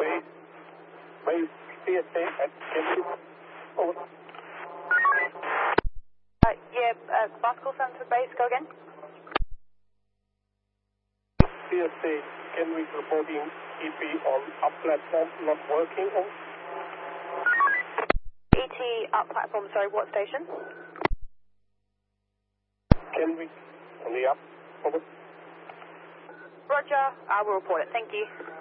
Base PSA at Kenwood. Over. Bicycle Center base, go again. PSA, Kenwood reporting EP on up platform not working. Over. ET up platform, sorry, what station? Kenwood on the up. Over. Roger, I will report it, thank you.